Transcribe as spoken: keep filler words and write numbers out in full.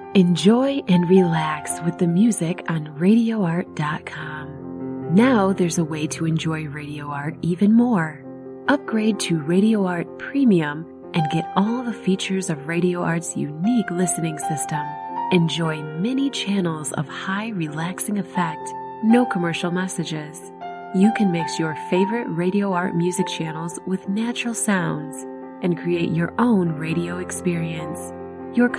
Enjoy and relax with the music on radio art dot com. Now there's a way to enjoy Radio Art even more. Upgrade to Radio Art Premium and get all the features of Radio Art's unique listening system. Enjoy many channels of high relaxing effect, no commercial messages. You can mix your favorite Radio Art music channels with natural sounds and create your own radio experience. Your